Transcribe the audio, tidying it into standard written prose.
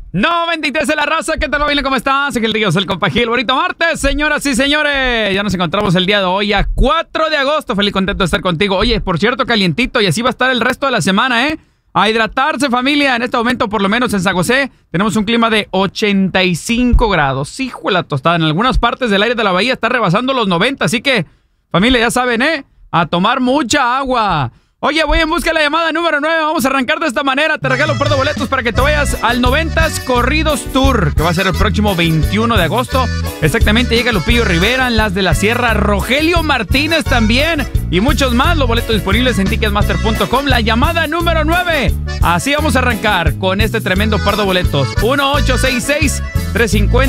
93 de la raza, ¿qué tal, familia? ¿Cómo estás? Gil Ríos, el compa Gil. Bonito martes, señoras y señores. Ya nos encontramos el día de hoy, a 4 de agosto. Feliz contento de estar contigo. Oye, por cierto, calientito, y así va a estar el resto de la semana, ¿eh? A hidratarse, familia. En este momento, por lo menos en San José, tenemos un clima de 85 grados. Hijo de la tostada. En algunas partes del aire de la bahía está rebasando los 90. Así que, familia, ya saben, ¿eh? A tomar mucha agua. Oye, voy en busca de la llamada número 9. Vamos a arrancar de esta manera. Te regalo un par de boletos para que te vayas al 90s Corridos Tour, que va a ser el próximo 21 de agosto. Exactamente, llega Lupillo Rivera, Las de la Sierra, Rogelio Martínez también, y muchos más. Los boletos disponibles en ticketmaster.com. La llamada número 9. Así vamos a arrancar con este tremendo par de boletos. 1866 350